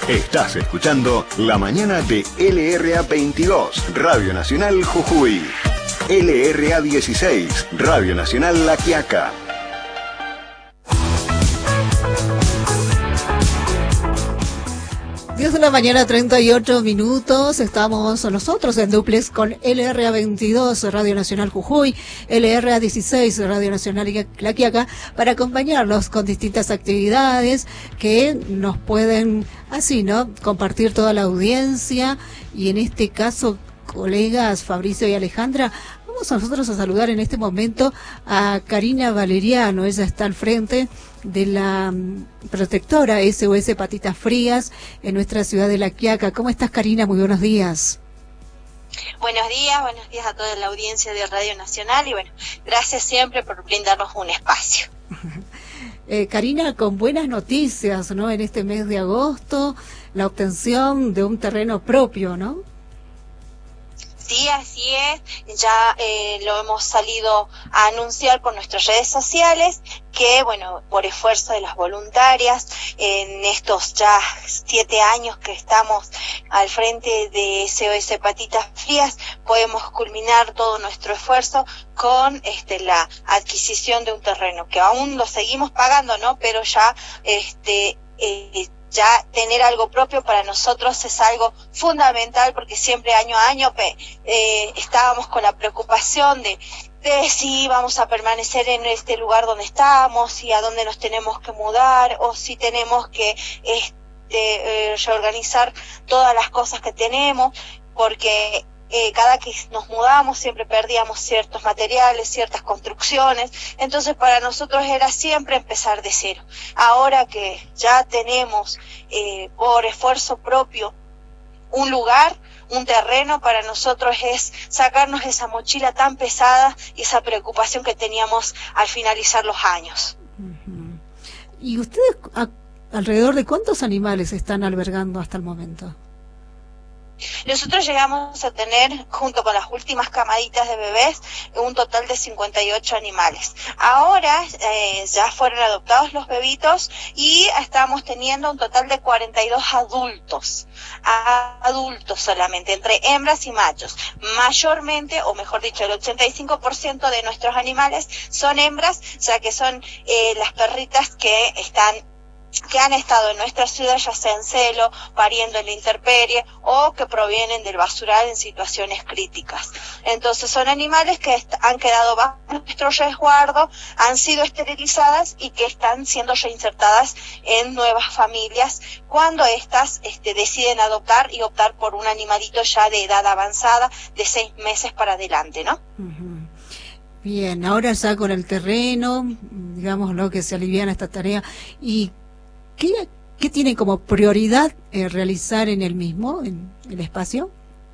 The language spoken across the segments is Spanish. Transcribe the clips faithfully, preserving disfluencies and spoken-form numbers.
Estás escuchando La Mañana de L R A veintidós, Radio Nacional Jujuy. L R A dieciséis, Radio Nacional La Quiaca. diez de la mañana, treinta y ocho minutos. Estamos nosotros en duplex con L R A veintidós, Radio Nacional Jujuy, L R A dieciséis, Radio Nacional La Quiaca, para acompañarlos con distintas actividades que nos pueden, así, ¿no?, compartir toda la audiencia. Y en este caso, colegas Fabricio y Alejandra, vamos a nosotros a saludar en este momento a Karina Valeriano. Ella está al frente de la protectora S O S Patitas Frías en nuestra ciudad de La Quiaca. ¿Cómo estás, Karina? Muy buenos días. Buenos días, buenos días a toda la audiencia de Radio Nacional y bueno, gracias siempre por brindarnos un espacio. Eh, Karina, con buenas noticias, ¿no? En este mes de agosto, la obtención de un terreno propio, ¿no? Sí, así es, ya eh, lo hemos salido a anunciar por nuestras redes sociales, que bueno, por esfuerzo de las voluntarias, en estos ya siete años que estamos al frente de S O S Patitas Frías, podemos culminar todo nuestro esfuerzo con este la adquisición de un terreno, que aún lo seguimos pagando, ¿no? Pero ya este eh, ya tener algo propio para nosotros es algo fundamental, porque siempre año a año eh, estábamos con la preocupación de, de si vamos a permanecer en este lugar donde estamos, y a dónde nos tenemos que mudar, o si tenemos que este, eh, reorganizar todas las cosas que tenemos, porque Eh, cada que nos mudamos siempre perdíamos ciertos materiales, ciertas construcciones, entonces para nosotros era siempre empezar de cero. Ahora que ya tenemos eh, por esfuerzo propio un lugar, un terreno, para nosotros es sacarnos esa mochila tan pesada y esa preocupación que teníamos al finalizar los años. Uh-huh. ¿Y ustedes a, alrededor de cuántos animales están albergando hasta el momento? Nosotros llegamos a tener, junto con las últimas camaditas de bebés, un total de cincuenta y ocho animales. Ahora eh, ya fueron adoptados los bebitos y estamos teniendo un total de cuarenta y dos adultos, adultos solamente, entre hembras y machos. Mayormente, o mejor dicho, el ochenta y cinco por ciento de nuestros animales son hembras, ya que son eh, las perritas que están que han estado en nuestra ciudad, ya sea en celo, pariendo en la intemperie, o que provienen del basural en situaciones críticas. Entonces son animales que han quedado bajo nuestro resguardo, han sido esterilizadas y que están siendo reinsertadas en nuevas familias cuando éstas este, deciden adoptar y optar por un animalito ya de edad avanzada, de seis meses para adelante, ¿no? Uh-huh. Bien, ahora ya con el terreno, digamos, ¿no?, que se aliviana esta tarea. ¿Y ¿Qué, ¿Qué tiene como prioridad eh, realizar en el mismo, en el espacio?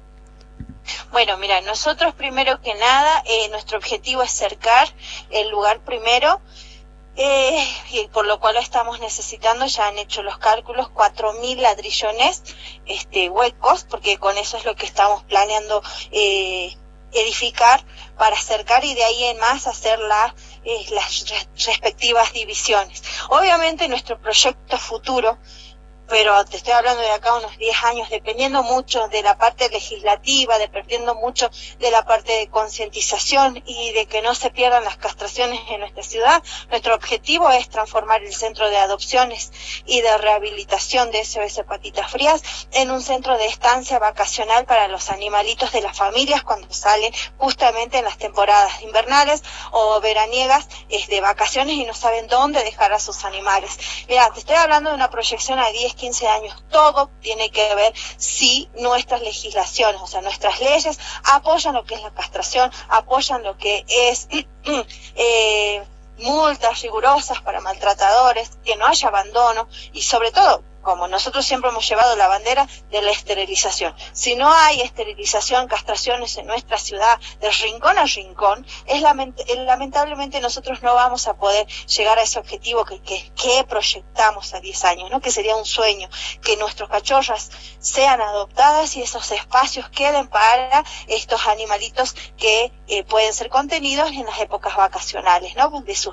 Bueno, mira, nosotros primero que nada, eh, nuestro objetivo es cercar el lugar primero, eh, y por lo cual estamos necesitando, ya han hecho los cálculos, cuatro mil ladrillones este, huecos, porque con eso es lo que estamos planeando eh, edificar para acercar, y de ahí en más hacer la, eh, las re- respectivas divisiones. Obviamente nuestro proyecto futuro, pero te estoy hablando de acá unos diez años, dependiendo mucho de la parte legislativa, dependiendo mucho de la parte de concientización y de que no se pierdan las castraciones en nuestra ciudad. Nuestro objetivo es transformar el centro de adopciones y de rehabilitación de S O S Patitas Frías en un centro de estancia vacacional para los animalitos de las familias cuando salen justamente en las temporadas invernales o veraniegas es de vacaciones y no saben dónde dejar a sus animales. Mira, te estoy hablando de una proyección a diez, quince años. Todo tiene que ver si nuestras legislaciones, o sea, nuestras leyes apoyan lo que es la castración, apoyan lo que es eh, multas rigurosas para maltratadores, que no haya abandono y sobre todo, como nosotros siempre hemos llevado la bandera de la esterilización. Si no hay esterilización, castraciones en nuestra ciudad, de rincón a rincón, es lament- lamentablemente nosotros no vamos a poder llegar a ese objetivo que, que, que proyectamos a diez años, ¿no? Que sería un sueño, que nuestros cachorras sean adoptadas y esos espacios queden para estos animalitos que eh, pueden ser contenidos en las épocas vacacionales, ¿no? De sus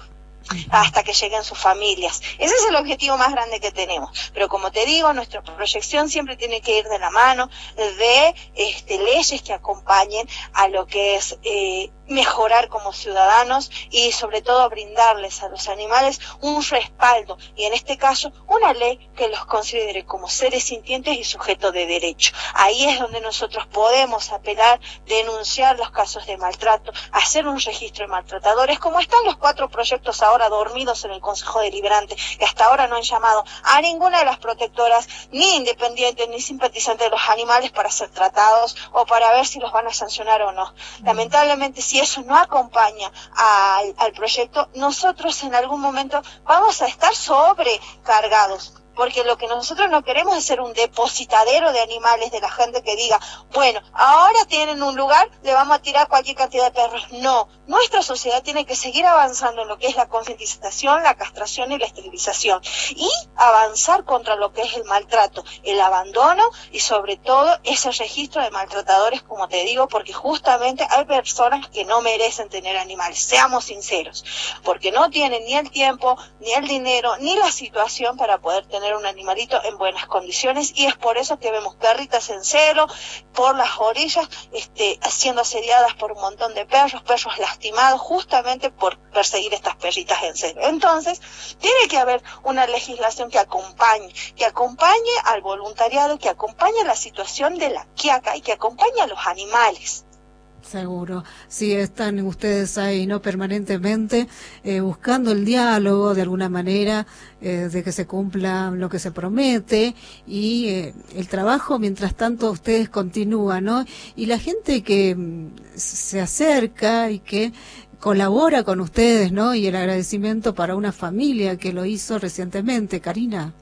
hasta que lleguen sus familias. Ese es el objetivo más grande que tenemos. Pero como te digo, nuestra proyección siempre tiene que ir de la mano de este, leyes que acompañen a lo que es eh, mejorar como ciudadanos y sobre todo brindarles a los animales un respaldo y en este caso una ley que los considere como seres sintientes y sujetos de derecho. Ahí es donde nosotros podemos apelar, denunciar los casos de maltrato, hacer un registro de maltratadores, como están los cuatro proyectos ahora dormidos en el Consejo Deliberante, que hasta ahora no han llamado a ninguna de las protectoras, ni independientes, ni simpatizantes de los animales para ser tratados o para ver si los van a sancionar o no. Lamentablemente, si eso no acompaña al, al proyecto, nosotros en algún momento vamos a estar sobrecargados. Porque lo que nosotros no queremos es ser un depositadero de animales, de la gente que diga, bueno, ahora tienen un lugar, le vamos a tirar cualquier cantidad de perros. No, nuestra sociedad tiene que seguir avanzando en lo que es la concientización, la castración y la esterilización. Y avanzar contra lo que es el maltrato, el abandono y sobre todo ese registro de maltratadores, como te digo, porque justamente hay personas que no merecen tener animales, seamos sinceros, porque no tienen ni el tiempo, ni el dinero, ni la situación para poder tener un animalito en buenas condiciones y es por eso que vemos perritas en celo por las orillas este, siendo asediadas por un montón de perros, perros lastimados justamente por perseguir estas perritas en celo. Entonces, tiene que haber una legislación que acompañe, que acompañe al voluntariado, que acompañe la situación de la quiaca y que acompañe a los animales. Seguro, sí, están ustedes ahí, ¿no? Permanentemente eh, buscando el diálogo de alguna manera, eh, de que se cumpla lo que se promete y eh, el trabajo, mientras tanto, ustedes continúan, ¿no? Y la gente que mm, se acerca y que colabora con ustedes, ¿no? Y el agradecimiento para una familia que lo hizo recientemente, Karina.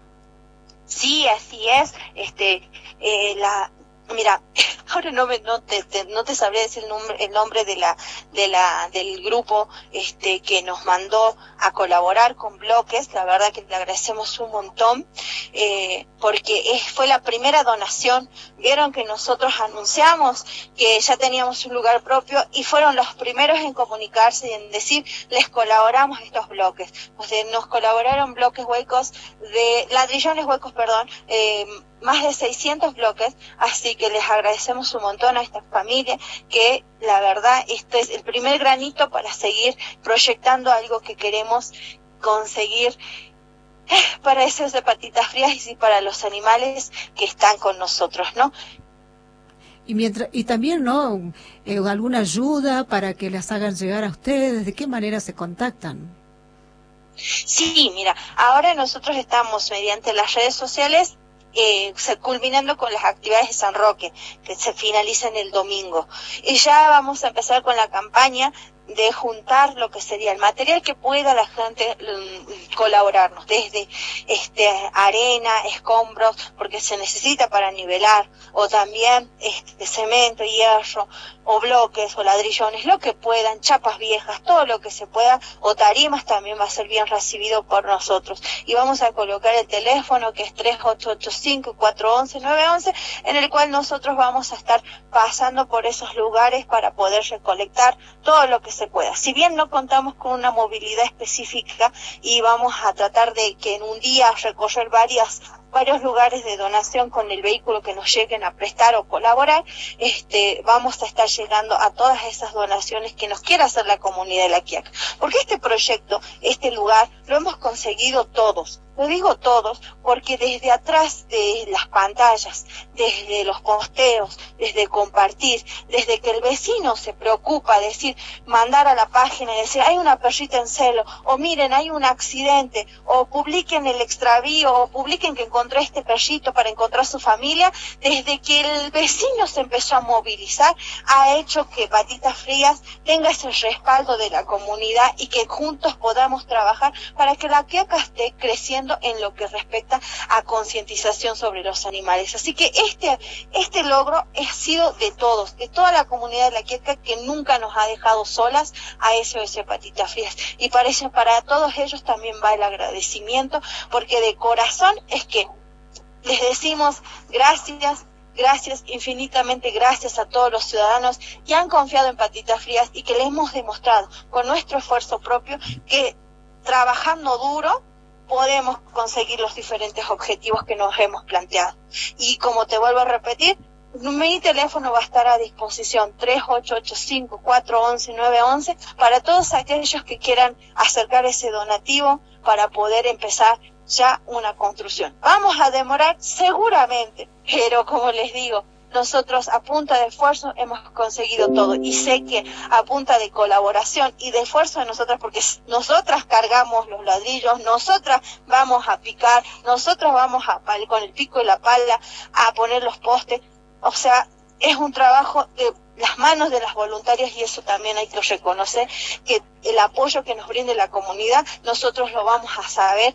Sí, así es, este, eh, la... Mira, ahora no me no te, te no te sabré decir el nombre el nombre de la de la del grupo este que nos mandó a colaborar con Bloques. La verdad que le agradecemos un montón eh, porque es, fue la primera donación. Vieron que nosotros anunciamos que ya teníamos un lugar propio y fueron los primeros en comunicarse y en decir les colaboramos estos bloques. O sea, nos colaboraron bloques huecos de ladrillones huecos, perdón. Eh, más de seiscientos bloques, así que les agradecemos un montón a esta familia, que la verdad este es el primer granito para seguir proyectando algo que queremos conseguir para esos de patitas frías y para los animales que están con nosotros, ¿no? Y mientras y también, ¿no? Eh, alguna ayuda para que las hagan llegar a ustedes, ¿de qué manera se contactan? Sí, mira, ahora nosotros estamos mediante las redes sociales Eh, culminando con las actividades de San Roque, que se finalizan el domingo. Y ya vamos a empezar con la campaña de juntar lo que sería el material que pueda la gente um, colaborarnos, desde este arena, escombros, porque se necesita para nivelar, o también este cemento, hierro, o bloques, o ladrillones, lo que puedan, chapas viejas, todo lo que se pueda, o tarimas también va a ser bien recibido por nosotros. Y vamos a colocar el teléfono que es tres ocho ocho cinco, cuatro uno uno, nueve uno uno, en el cual nosotros vamos a estar pasando por esos lugares para poder recolectar todo lo que se pueda. Si bien no contamos con una movilidad específica y vamos a tratar de que en un día recorrer varias varios lugares de donación con el vehículo que nos lleguen a prestar o colaborar, este vamos a estar llegando a todas esas donaciones que nos quiera hacer la comunidad de La Quiaca. Porque este proyecto, este lugar, lo hemos conseguido todos. Lo digo todos porque desde atrás de las pantallas, desde los posteos, desde compartir, desde que el vecino se preocupa, decir, mandar a la página y decir, hay una perrita en celo, o miren, hay un accidente, o publiquen el extravío, o publiquen que encontré este perrito para encontrar su familia, desde que el vecino se empezó a movilizar, ha hecho que Patitas Frías tenga ese respaldo de la comunidad y que juntos podamos trabajar para que La Quiaca esté creciendo en lo que respecta a concientización sobre los animales. Así que este este logro ha sido de todos, de toda la comunidad de La Quiaca, que nunca nos ha dejado solas a S O S Patitas Frías. Y parece para todos ellos también va el agradecimiento, porque de corazón es que les decimos gracias, gracias, infinitamente gracias a todos los ciudadanos que han confiado en Patitas Frías y que les hemos demostrado con nuestro esfuerzo propio que trabajando duro podemos conseguir los diferentes objetivos que nos hemos planteado. Y como te vuelvo a repetir, mi teléfono va a estar a disposición tres ocho ocho cinco, cuatro uno uno, nueve uno uno para todos aquellos que quieran acercar ese donativo para poder empezar ya una construcción. Vamos a demorar seguramente, pero como les digo, nosotros a punta de esfuerzo hemos conseguido todo y sé que a punta de colaboración y de esfuerzo de nosotras, porque nosotras cargamos los ladrillos, nosotras vamos a picar, nosotros vamos a con el pico y la pala a poner los postes, o sea, es un trabajo de las manos de las voluntarias y eso también hay que reconocer, que el apoyo que nos brinde la comunidad, nosotros lo vamos a saber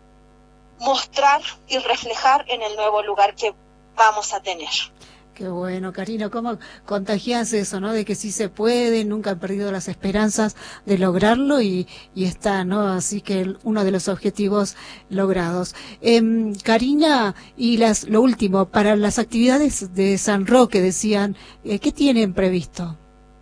mostrar y reflejar en el nuevo lugar que vamos a tener. Qué bueno, Karina, ¿cómo contagias eso, no? De que sí se puede, nunca han perdido las esperanzas de lograrlo y, y está, ¿no? Así que uno de los objetivos logrados. Eh, Karina, y las, lo último, para las actividades de San Roque, decían, eh, ¿qué tienen previsto?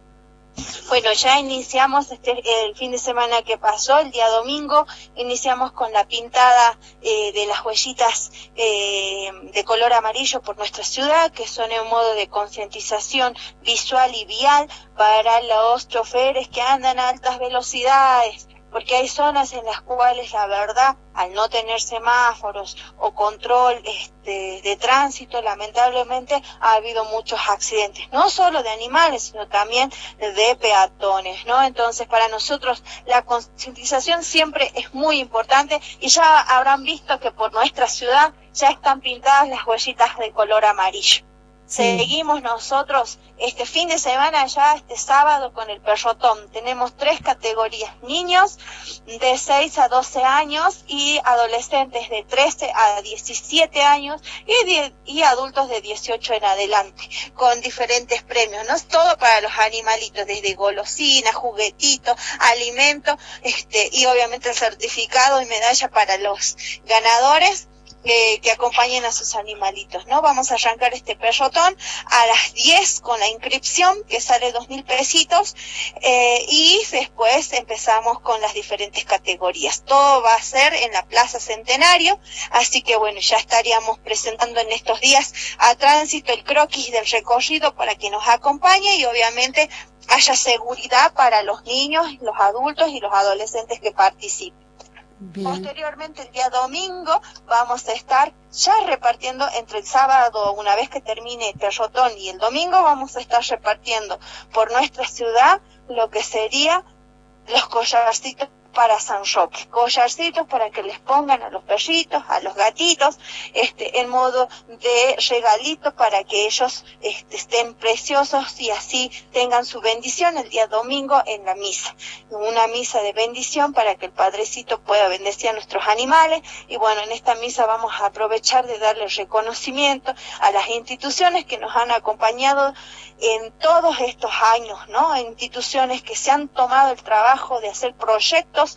Bueno, ya iniciamos este, el fin de semana que pasó, el día domingo, iniciamos con la pintada eh, de las huellitas eh, de color amarillo por nuestra ciudad, que son en modo de concientización visual y vial para los choferes que andan a altas velocidades, porque hay zonas en las cuales la verdad, al no tener semáforos o control este, de tránsito, lamentablemente ha habido muchos accidentes, no solo de animales, sino también de peatones, ¿no? Entonces, para nosotros la concientización siempre es muy importante y ya habrán visto que por nuestra ciudad ya están pintadas las huellitas de color amarillo. Sí. Seguimos nosotros este fin de semana, ya este sábado, con el perrotón. Tenemos tres categorías: niños de seis a doce años y adolescentes de trece a diecisiete años y, die, y adultos de dieciocho en adelante, con diferentes premios, ¿no? Todo para los animalitos, desde golosinas, juguetitos, alimentos, este, y obviamente el certificado y medalla para los ganadores. Eh, que acompañen a sus animalitos, ¿no? Vamos a arrancar este perrotón a las diez con la inscripción, que sale dos mil pesitos, eh, y después empezamos con las diferentes categorías. Todo va a ser en la Plaza Centenario, así que bueno, ya estaríamos presentando en estos días a tránsito el croquis del recorrido para que nos acompañe y obviamente haya seguridad para los niños, los adultos y los adolescentes que participen. Bien. Posteriormente, el día domingo, vamos a estar ya repartiendo entre el sábado, una vez que termine el perrotón, y el domingo vamos a estar repartiendo por nuestra ciudad lo que sería los collarcitos para San Roque, collarcitos para que les pongan a los perritos, a los gatitos, este, en modo de regalito para que ellos este, estén preciosos y así tengan su bendición el día domingo en la misa. Una misa de bendición para que el Padrecito pueda bendecir a nuestros animales y bueno, en esta misa vamos a aprovechar de darle reconocimiento a las instituciones que nos han acompañado en todos estos años, ¿no? Instituciones que se han tomado el trabajo de hacer proyectos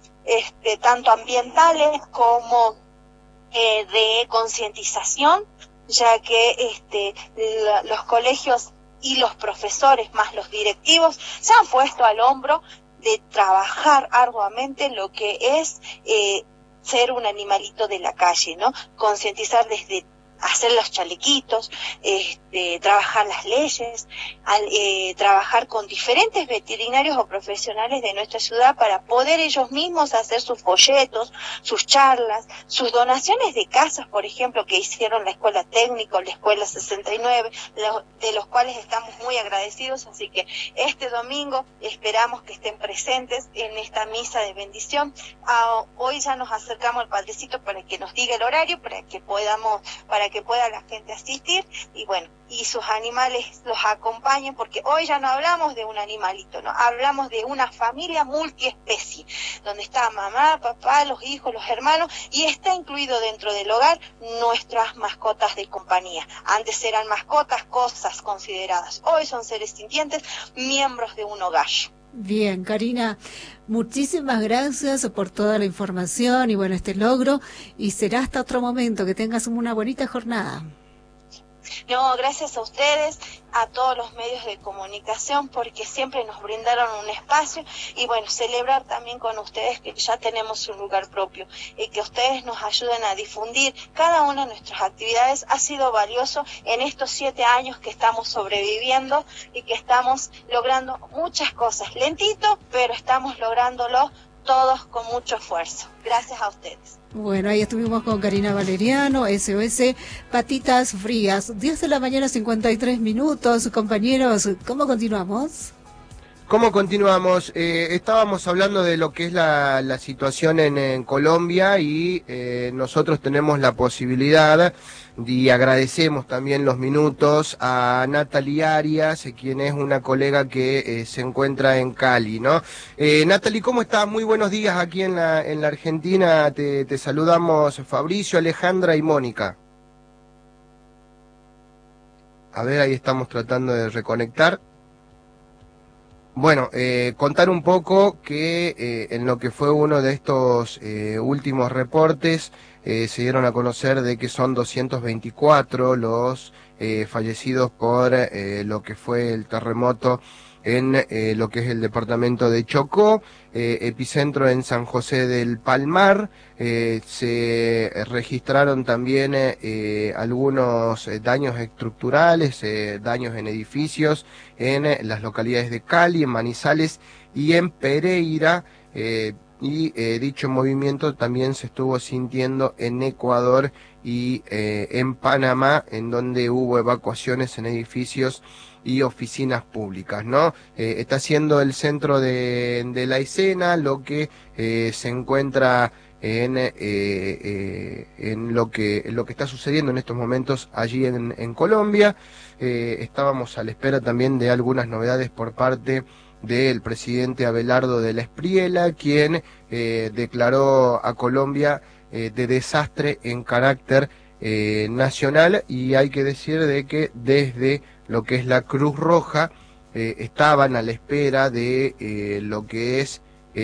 este, tanto ambientales como eh, de concientización, ya que este, la, los colegios y los profesores más los directivos se han puesto al hombro de trabajar arduamente lo que es eh, ser un animalito de la calle, ¿no? Concientizar desde hacer los chalequitos, este, trabajar las leyes, al, eh, trabajar con diferentes veterinarios o profesionales de nuestra ciudad para poder ellos mismos hacer sus folletos, sus charlas, sus donaciones de casas, por ejemplo, que hicieron la Escuela Técnica o la Escuela sesenta y nueve, de los cuales estamos muy agradecidos, así que este domingo esperamos que estén presentes en esta misa de bendición. Ah, hoy ya nos acercamos al Padrecito para que nos diga el horario, para que podamos, para que pueda la gente asistir y bueno, y sus animales los acompañen, porque hoy ya no hablamos de un animalito, no, hablamos de una familia multiespecie, donde está mamá, papá, los hijos, los hermanos, y está incluido dentro del hogar nuestras mascotas de compañía. Antes eran mascotas, cosas consideradas, hoy son seres sintientes, miembros de un hogar. Bien, Karina, muchísimas gracias por toda la información y bueno, este logro, y será hasta otro momento. Que tengas una bonita jornada. No, gracias a ustedes, a todos los medios de comunicación, porque siempre nos brindaron un espacio y bueno, celebrar también con ustedes que ya tenemos un lugar propio y que ustedes nos ayuden a difundir cada una de nuestras actividades. Ha sido valioso en estos siete años que estamos sobreviviendo y que estamos logrando muchas cosas, lentito, pero estamos lográndolo todos con mucho esfuerzo. Gracias a ustedes. Bueno, ahí estuvimos con Karina Valeriano, S O S Patitas Frías. diez de la mañana, cincuenta y tres minutos. Compañeros, ¿cómo continuamos? ¿Cómo continuamos? Eh, estábamos hablando de lo que es la, la situación en, en Colombia y eh, nosotros tenemos la posibilidad y agradecemos también los minutos a Natalie Arias, quien es una colega que eh, se encuentra en Cali, ¿no? Eh, Natalie, ¿cómo estás? Muy buenos días aquí en la, en la Argentina. Te, te saludamos Fabricio, Alejandra y Mónica. A ver, ahí estamos tratando de reconectar. Bueno, eh, contar un poco que eh, en lo que fue uno de estos eh, últimos reportes eh, se dieron a conocer de que son doscientos veinticuatro los eh, fallecidos por eh, lo que fue el terremoto en eh, lo que es el departamento de Chocó, eh, epicentro en San José del Palmar. Eh, se registraron también eh, algunos eh, daños estructurales, eh, daños en edificios en eh, las localidades de Cali, en Manizales y en Pereira, eh, y eh, dicho movimiento también se estuvo sintiendo en Ecuador y eh, en Panamá, en donde hubo evacuaciones en edificios y oficinas públicas, ¿no? Eh, está siendo el centro de, de la escena lo que eh, se encuentra en, eh, eh, en lo que en lo que está sucediendo en estos momentos allí en, en Colombia. Eh, estábamos a la espera también de algunas novedades por parte del presidente Abelardo de la Espriella, quien eh, declaró a Colombia eh, de desastre en carácter eh, nacional, y hay que decir de que desde lo que es la Cruz Roja eh, estaban a la espera de eh, lo que es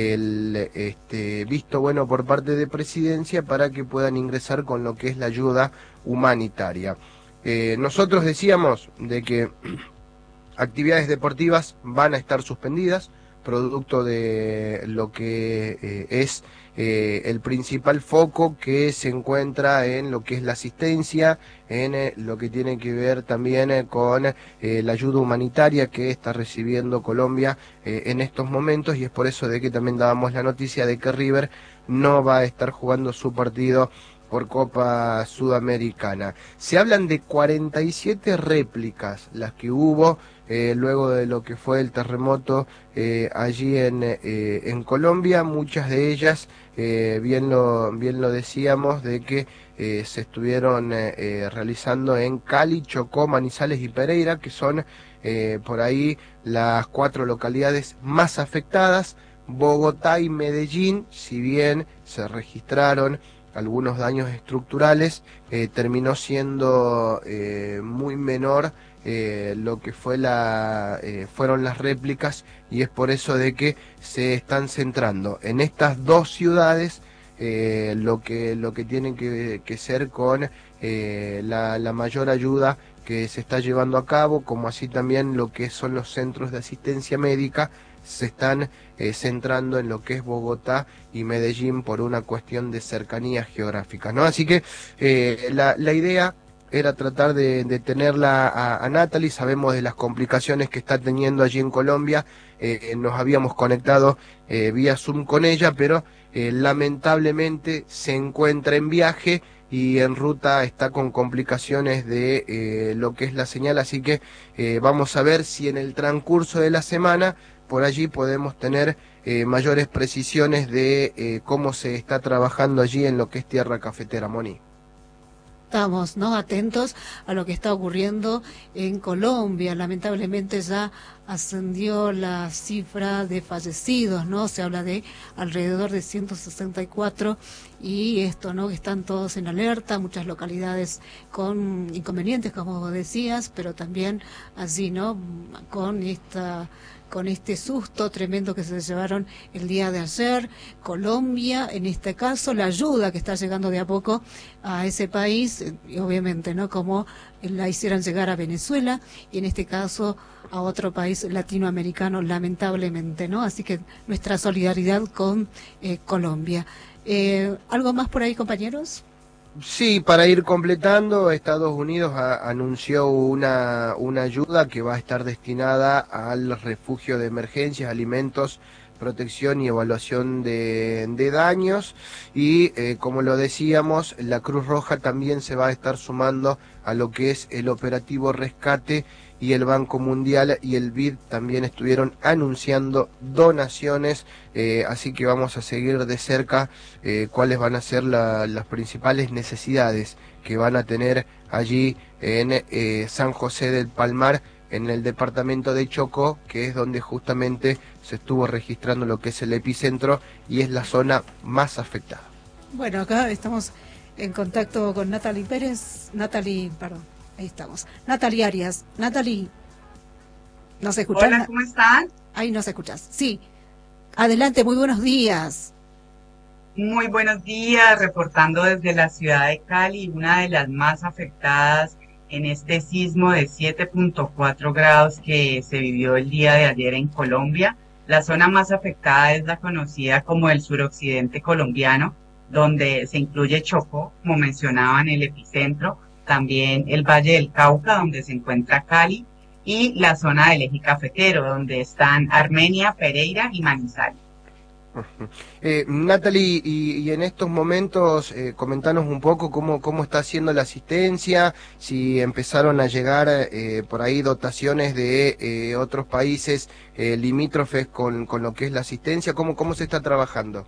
el este, visto bueno por parte de Presidencia para que puedan ingresar con lo que es la ayuda humanitaria. Eh, nosotros decíamos de que actividades deportivas van a estar suspendidas, producto de lo que eh, es eh, el principal foco que se encuentra en lo que es la asistencia, en eh, lo que tiene que ver también eh, con eh, la ayuda humanitaria que está recibiendo Colombia eh, en estos momentos, y es por eso de que también dábamos la noticia de que River no va a estar jugando su partido por Copa Sudamericana. Se hablan de cuarenta y siete réplicas las que hubo eh, luego de lo que fue el terremoto eh, allí en, eh, en Colombia, muchas de ellas, eh, bien, lo, bien lo decíamos, de que eh, se estuvieron eh, eh, realizando en Cali, Chocó, Manizales y Pereira, que son eh, por ahí las cuatro localidades más afectadas. Bogotá y Medellín, si bien se registraron algunos daños estructurales, eh, terminó siendo eh, muy menor eh, lo que fue la eh, fueron las réplicas, y es por eso de que se están centrando en estas dos ciudades eh, lo que lo que tiene que, que ser con eh, la, la mayor ayuda que se está llevando a cabo, como así también lo que son los centros de asistencia médica se están eh, centrando en lo que es Bogotá y Medellín por una cuestión de cercanía geográfica, ¿no? Así que eh, la, la idea era tratar de, de tenerla a, a Natalie. Sabemos de las complicaciones que está teniendo allí en Colombia, eh, nos habíamos conectado eh, vía Zoom con ella, pero eh, lamentablemente se encuentra en viaje y en ruta está con complicaciones de eh, lo que es la señal, así que eh, vamos a ver si en el transcurso de la semana por allí podemos tener eh, mayores precisiones de eh, cómo se está trabajando allí en lo que es tierra cafetera, Moni. Estamos, ¿no?, atentos a lo que está ocurriendo en Colombia. Lamentablemente ya ascendió la cifra de fallecidos, ¿no? Se habla de alrededor de ciento sesenta y cuatro, y esto, ¿no?, que están todos en alerta, muchas localidades con inconvenientes, como decías, pero también así, ¿no?, con esta con este susto tremendo que se llevaron el día de ayer. Colombia, en este caso, la ayuda que está llegando de a poco a ese país, y obviamente, ¿no? Como la hicieran llegar a Venezuela, y en este caso a otro país latinoamericano, lamentablemente, ¿no? Así que nuestra solidaridad con eh, Colombia. Eh, ¿Algo más por ahí, compañeros? Sí, para ir completando, Estados Unidos a, anunció una, una ayuda que va a estar destinada al refugio de emergencias, alimentos, protección y evaluación de, de daños, y eh, como lo decíamos, la Cruz Roja también se va a estar sumando a lo que es el operativo rescate, y el Banco Mundial y el B I D también estuvieron anunciando donaciones, eh, así que vamos a seguir de cerca eh, cuáles van a ser la, las principales necesidades que van a tener allí en eh, San José del Palmar, en el departamento de Chocó, que es donde justamente se estuvo registrando lo que es el epicentro y es la zona más afectada. Bueno, acá estamos en contacto con Natalie Pérez, Natalie, perdón. Ahí estamos. Natalie Arias. Natalie, ¿nos escuchan? Hola, ¿cómo están? Ahí nos escuchas. Sí. Adelante, muy buenos días. Muy buenos días, reportando desde la ciudad de Cali, una de las más afectadas en este sismo de siete punto cuatro grados que se vivió el día de ayer en Colombia. La zona más afectada es la conocida como el suroccidente colombiano, donde se incluye Chocó, como mencionaban, el epicentro, también el Valle del Cauca, donde se encuentra Cali, y la zona del eje cafetero, donde están Armenia, Pereira y Manizales. Eh, Natalie, y, y en estos momentos, eh, comentanos un poco cómo, cómo está haciendo la asistencia, si empezaron a llegar eh, por ahí dotaciones de eh, otros países eh, limítrofes con, con lo que es la asistencia, cómo, cómo se está trabajando.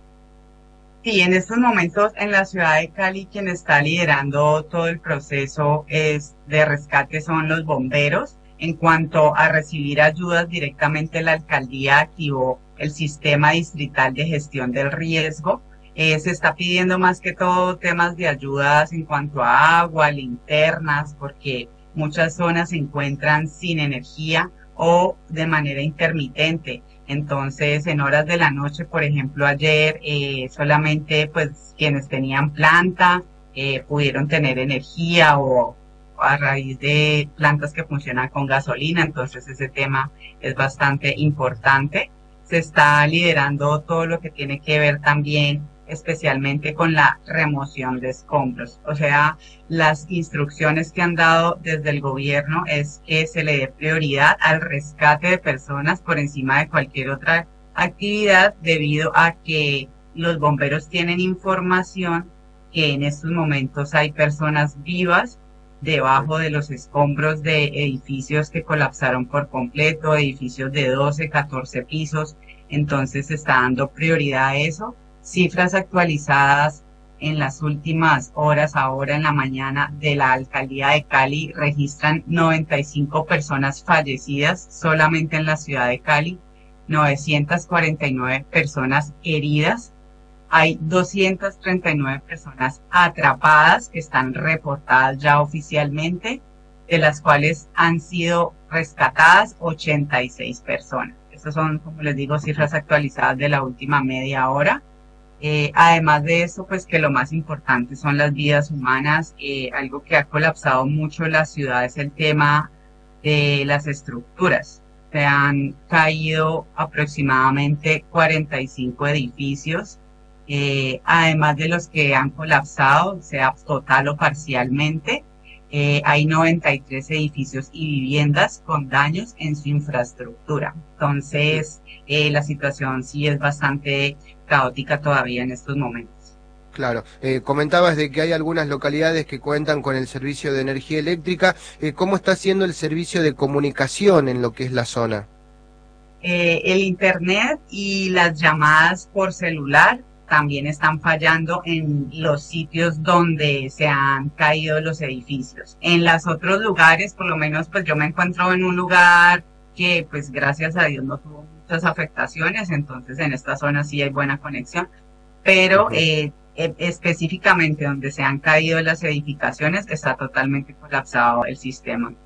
Sí, en estos momentos en la ciudad de Cali quien está liderando todo el proceso es de rescate son los bomberos. En cuanto a recibir ayudas directamente, la alcaldía activó el sistema distrital de gestión del riesgo. Eh, se está pidiendo más que todo temas de ayudas en cuanto a agua, linternas, porque muchas zonas se encuentran sin energía o de manera intermitente. Entonces, en horas de la noche, por ejemplo, ayer eh, solamente pues quienes tenían planta eh, pudieron tener energía o a raíz de plantas que funcionan con gasolina. Entonces, ese tema es bastante importante. Se está liderando todo lo que tiene que ver también especialmente con la remoción de escombros. O sea, las instrucciones que han dado desde el gobierno es que se le dé prioridad al rescate de personas por encima de cualquier otra actividad, debido a que los bomberos tienen información que en estos momentos hay personas vivas debajo de los escombros de edificios que colapsaron por completo, edificios de doce, catorce pisos. Entonces se está dando prioridad a eso. Cifras actualizadas en las últimas horas, ahora en la mañana, de la alcaldía de Cali registran noventa y cinco personas fallecidas solamente en la ciudad de Cali, novecientas cuarenta y nueve personas heridas. Hay doscientas treinta y nueve personas atrapadas que están reportadas ya oficialmente, de las cuales han sido rescatadas ochenta y seis personas. Estas son, como les digo, cifras actualizadas de la última media hora. Eh, además de eso, pues que lo más importante son las vidas humanas. Eh, algo que ha colapsado mucho la ciudad es el tema de las estructuras. Se han caído aproximadamente cuarenta y cinco edificios, eh, además de los que han colapsado, sea total o parcialmente. Eh, hay noventa y tres edificios y viviendas con daños en su infraestructura. Entonces, eh, la situación sí es bastante caótica todavía en estos momentos. Claro, eh, comentabas de que hay algunas localidades que cuentan con el servicio de energía eléctrica. Eh, ¿Cómo está siendo el servicio de comunicación en lo que es la zona? Eh, el internet y las llamadas por celular también están fallando en los sitios donde se han caído los edificios. En los otros lugares, por lo menos, pues yo me encuentro en un lugar que, pues gracias a Dios, no tuvo muchas afectaciones, entonces en esta zona sí hay buena conexión, pero eh, eh, específicamente donde se han caído las edificaciones está totalmente colapsado el sistema.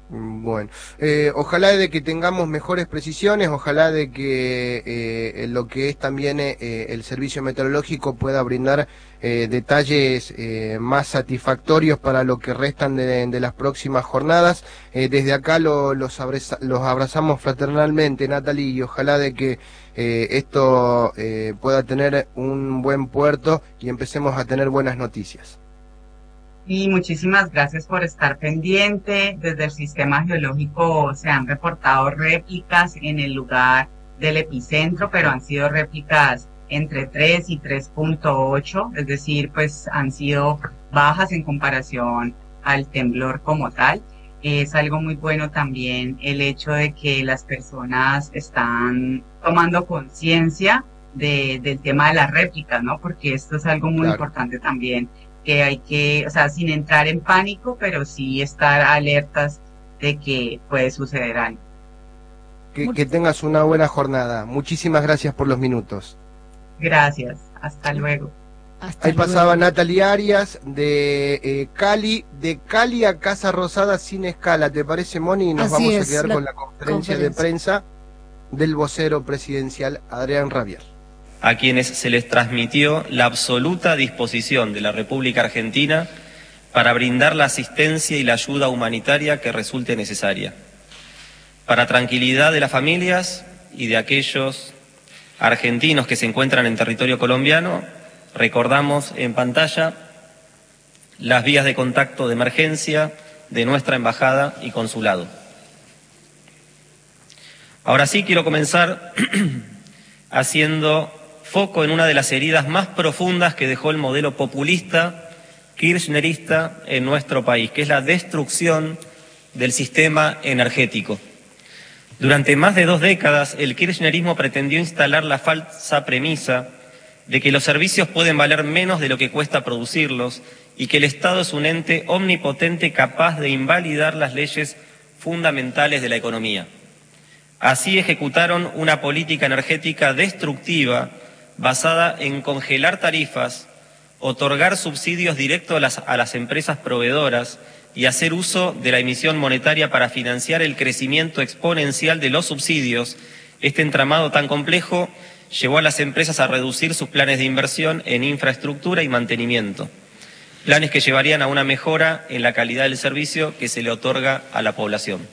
Bueno, eh, ojalá de que tengamos mejores precisiones, ojalá de que eh, lo que es también eh, el servicio meteorológico pueda brindar eh, detalles eh, más satisfactorios para lo que restan de, de las próximas jornadas. Eh, desde acá lo, los, abraza, los abrazamos fraternalmente, Natalie, y ojalá de que eh, esto eh, pueda tener un buen puerto y empecemos a tener buenas noticias. Y muchísimas gracias por estar pendiente. Desde el sistema geológico se han reportado réplicas en el lugar del epicentro, pero han sido réplicas entre tres y tres punto ocho, es decir, pues han sido bajas en comparación al temblor como tal. Es algo muy bueno también el hecho de que las personas están tomando conciencia de, del tema de las réplicas, ¿no? Porque esto es algo muy claro. importante también, que hay que, o sea, sin entrar en pánico, pero sí estar alertas de que puede suceder algo. Que, que tengas una buena jornada. Muchísimas gracias por los minutos. Gracias, hasta luego. Hasta Ahí luego. pasaba Natalie Arias de eh, Cali, de Cali a Casa Rosada sin escala. ¿Te parece, Moni? Nos Así vamos es, a quedar la con la conferencia, conferencia de prensa del vocero presidencial Adrián Rabier, a quienes se les transmitió la absoluta disposición de la República Argentina para brindar la asistencia y la ayuda humanitaria que resulte necesaria, para tranquilidad de las familias y de aquellos argentinos que se encuentran en territorio colombiano. Recordamos en pantalla las vías de contacto de emergencia de nuestra embajada y consulado. Ahora sí quiero comenzar haciendo foco en una de las heridas más profundas que dejó el modelo populista kirchnerista en nuestro país, que es la destrucción del sistema energético. Durante más de dos décadas, el kirchnerismo pretendió instalar la falsa premisa de que los servicios pueden valer menos de lo que cuesta producirlos y que el Estado es un ente omnipotente capaz de invalidar las leyes fundamentales de la economía. Así ejecutaron una política energética destructiva basada en congelar tarifas, otorgar subsidios directos a las, a las empresas proveedoras y hacer uso de la emisión monetaria para financiar el crecimiento exponencial de los subsidios. Este entramado tan complejo llevó a las empresas a reducir sus planes de inversión en infraestructura y mantenimiento, planes que llevarían a una mejora en la calidad del servicio que se le otorga a la población.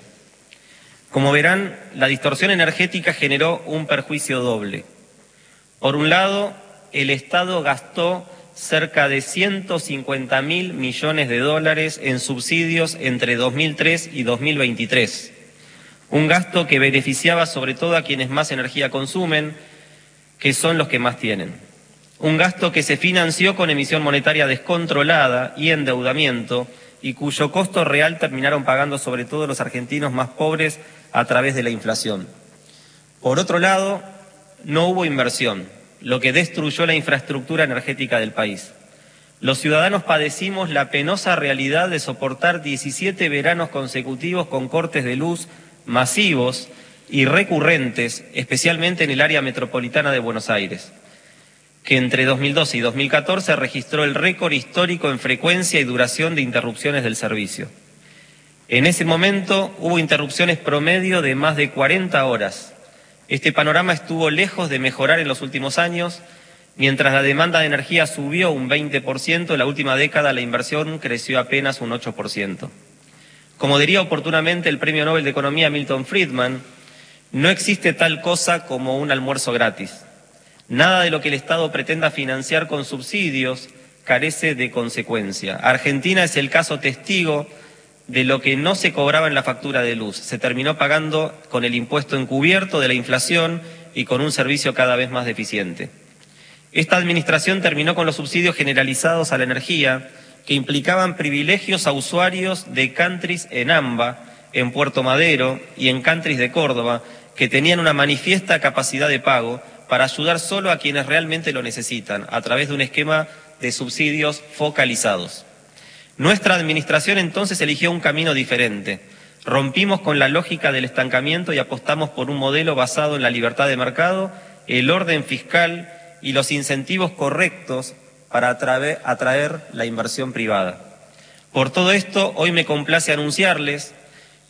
Como verán, la distorsión energética generó un perjuicio doble. Por un lado, el Estado gastó cerca de ciento cincuenta mil millones de dólares en subsidios entre dos mil tres y dos mil veintitrés. Un gasto que beneficiaba sobre todo a quienes más energía consumen, que son los que más tienen. Un gasto que se financió con emisión monetaria descontrolada y endeudamiento, y cuyo costo real terminaron pagando sobre todo los argentinos más pobres a través de la inflación. Por otro lado, no hubo inversión, lo que destruyó la infraestructura energética del país. Los ciudadanos padecimos la penosa realidad de soportar diecisiete veranos consecutivos con cortes de luz masivos y recurrentes, especialmente en el área metropolitana de Buenos Aires, que entre dos mil doce y dos mil catorce registró el récord histórico en frecuencia y duración de interrupciones del servicio. En ese momento hubo interrupciones promedio de más de cuarenta horas. Este panorama estuvo lejos de mejorar en los últimos años. Mientras la demanda de energía subió un veinte por ciento, en la última década la inversión creció apenas un ocho por ciento. Como diría oportunamente el Premio Nobel de Economía Milton Friedman, no existe tal cosa como un almuerzo gratis. Nada de lo que el Estado pretenda financiar con subsidios carece de consecuencia. Argentina es el caso testigo de lo que no se cobraba en la factura de luz. Se terminó pagando con el impuesto encubierto de la inflación y con un servicio cada vez más deficiente. Esta administración terminó con los subsidios generalizados a la energía, que implicaban privilegios a usuarios de countries en AMBA, en Puerto Madero y en countries de Córdoba, que tenían una manifiesta capacidad de pago para ayudar solo a quienes realmente lo necesitan, a través de un esquema de subsidios focalizados. Nuestra administración entonces eligió un camino diferente. Rompimos con la lógica del estancamiento y apostamos por un modelo basado en la libertad de mercado, el orden fiscal y los incentivos correctos para atraer, atraer la inversión privada. Por todo esto, hoy me complace anunciarles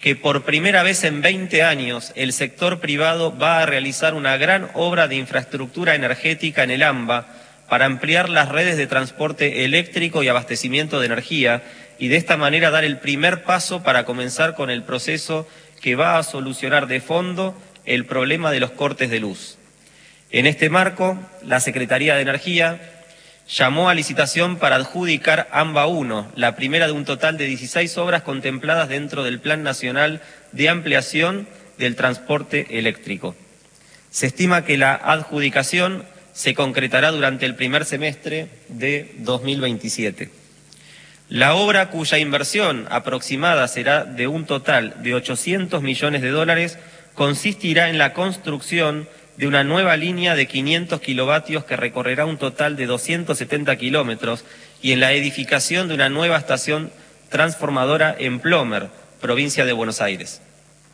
que por primera vez en veinte años el sector privado va a realizar una gran obra de infraestructura energética en el AMBA para ampliar las redes de transporte eléctrico y abastecimiento de energía y de esta manera dar el primer paso para comenzar con el proceso que va a solucionar de fondo el problema de los cortes de luz. En este marco, la Secretaría de Energía llamó a licitación para adjudicar AMBA uno, la primera de un total de dieciséis obras contempladas dentro del Plan Nacional de Ampliación del Transporte Eléctrico. Se estima que la adjudicación se concretará durante el primer semestre de dos mil veintisiete. La obra, cuya inversión aproximada será de un total de ochocientos millones de dólares, consistirá en la construcción de una nueva línea de quinientos kilovatios que recorrerá un total de doscientos setenta kilómetros y en la edificación de una nueva estación transformadora en Plomer, provincia de Buenos Aires.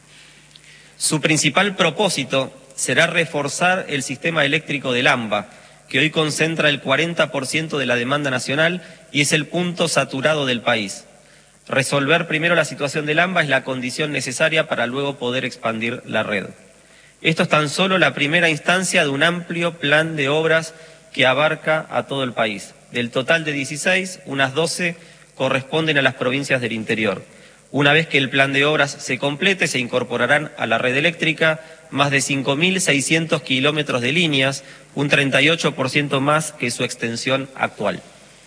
Su principal propósito será reforzar el sistema eléctrico del AMBA, que hoy concentra el cuarenta por ciento de la demanda nacional y es el punto saturado del país. Resolver primero la situación del AMBA es la condición necesaria para luego poder expandir la red. Esto es tan solo la primera instancia de un amplio plan de obras que abarca a todo el país. Del total de dieciséis, unas doce corresponden a las provincias del interior. Una vez que el plan de obras se complete, se incorporarán a la red eléctrica más de cinco mil seiscientos kilómetros de líneas, un treinta y ocho por ciento más que su extensión actual.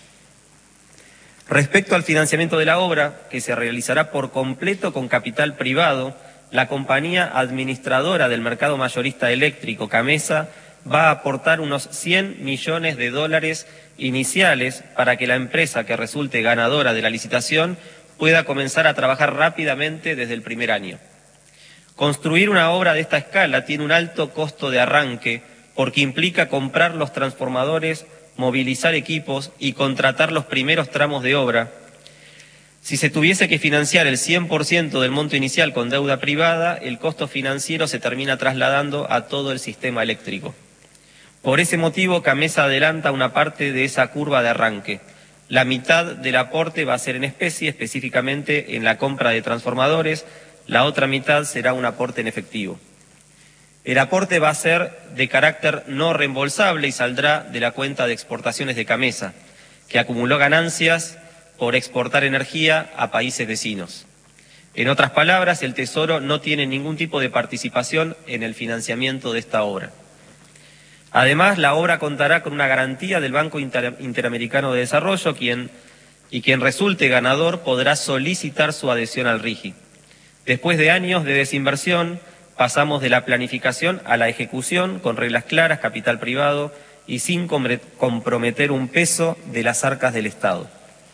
Respecto al financiamiento de la obra, que se realizará por completo con capital privado, la compañía administradora del mercado mayorista eléctrico, Camesa, va a aportar unos cien millones de dólares iniciales para que la empresa que resulte ganadora de la licitación pueda comenzar a trabajar rápidamente desde el primer año. Construir una obra de esta escala tiene un alto costo de arranque porque implica comprar los transformadores, movilizar equipos y contratar los primeros tramos de obra. Si se tuviese que financiar el cien por ciento del monto inicial con deuda privada, el costo financiero se termina trasladando a todo el sistema eléctrico. Por ese motivo, Camesa adelanta una parte de esa curva de arranque. La mitad del aporte va a ser en especie, específicamente en la compra de transformadores, la otra mitad será un aporte en efectivo. El aporte va a ser de carácter no reembolsable y saldrá de la cuenta de exportaciones de Camesa, que acumuló ganancias por exportar energía a países vecinos. En otras palabras, el Tesoro no tiene ningún tipo de participación en el financiamiento de esta obra. Además, la obra contará con una garantía del Banco Inter- Interamericano de Desarrollo, quien, y quien resulte ganador podrá solicitar su adhesión al RIGI. Después de años de desinversión, pasamos de la planificación a la ejecución con reglas claras, capital privado y sin comprometer un peso de las arcas del Estado.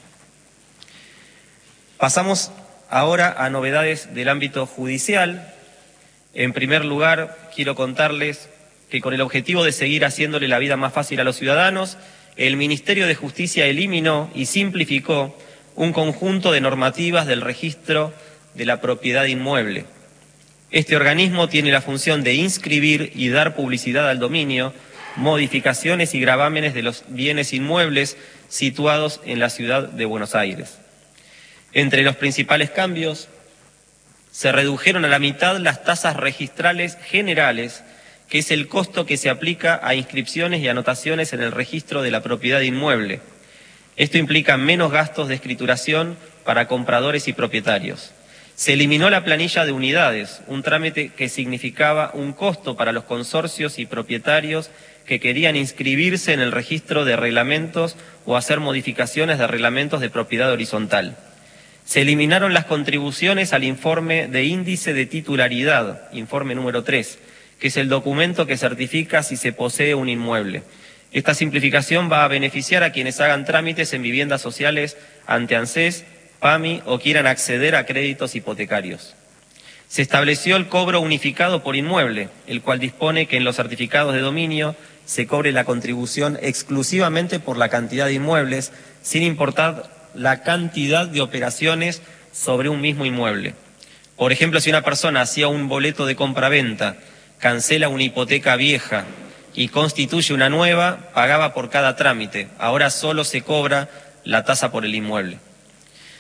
Pasamos ahora a novedades del ámbito judicial. En primer lugar, quiero contarles que con el objetivo de seguir haciéndole la vida más fácil a los ciudadanos, el Ministerio de Justicia eliminó y simplificó un conjunto de normativas del registro de la propiedad inmueble. Este organismo tiene la función de inscribir y dar publicidad al dominio, modificaciones y gravámenes de los bienes inmuebles situados en la ciudad de Buenos Aires. Entre los principales cambios, se redujeron a la mitad las tasas registrales generales, que es el costo que se aplica a inscripciones y anotaciones en el registro de la propiedad inmueble. Esto implica menos gastos de escrituración para compradores y propietarios. Se eliminó la planilla de unidades, un trámite que significaba un costo para los consorcios y propietarios que querían inscribirse en el registro de reglamentos o hacer modificaciones de reglamentos de propiedad horizontal. Se eliminaron las contribuciones al informe de índice de titularidad, informe número tres, que es el documento que certifica si se posee un inmueble. Esta simplificación va a beneficiar a quienes hagan trámites en viviendas sociales ante ANSES, PAMI o quieran acceder a créditos hipotecarios. Se estableció el cobro unificado por inmueble, el cual dispone que en los certificados de dominio se cobre la contribución exclusivamente por la cantidad de inmuebles, sin importar la cantidad de operaciones sobre un mismo inmueble. Por ejemplo, si una persona hacía un boleto de compra-venta, cancela una hipoteca vieja y constituye una nueva, pagaba por cada trámite. Ahora solo se cobra la tasa por el inmueble.